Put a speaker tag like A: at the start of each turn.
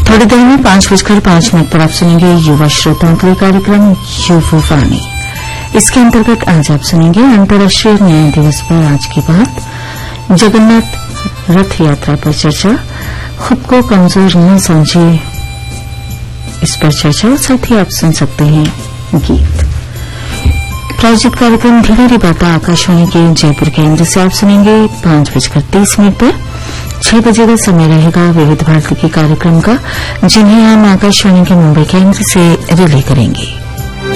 A: थोड़ी देर में 5:05 पर आप सुनेंगे युवा श्रोताओं के लिए कार्यक्रम युववाणी। इसके अंतर्गत आज आप सुनेंगे अंतर्राष्ट्रीय न्याय दिवस पर आज की बात, जगन्नाथ रथ यात्रा पर चर्चा, खुद को कमजोर न समझे इस पर चर्चा, साथ ही आप सुन सकते हैं गीत। प्रायोजित कार्यक्रम धीरे धीरे बाता आकाशवाणी के जयपुर केंद्र से आप सुनेंगे 5:30 पर। 6 बजे का समय रहेगा विविध भारती के कार्यक्रम का, जिन्हें हम आकाशवाणी के मुंबई केंद्र से रिले करेंगे।